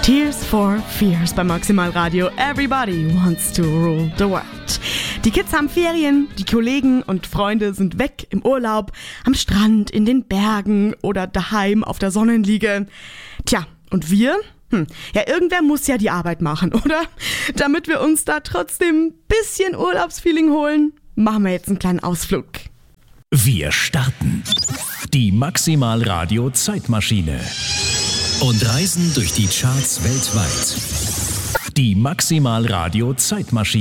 Tears for Fears bei Maximal Radio. Everybody wants to rule the world. Die Kids haben Ferien, die Kollegen und Freunde sind weg im Urlaub, am Strand, in den Bergen oder daheim auf der Sonnenliege. Tja, und wir? Ja, irgendwer muss ja die Arbeit machen, oder? Damit wir uns da trotzdem ein bisschen Urlaubsfeeling holen, machen wir jetzt einen kleinen Ausflug. Wir starten die Maximal Radio Zeitmaschine und reisen durch die Charts weltweit. Die Maximal Radio Zeitmaschine.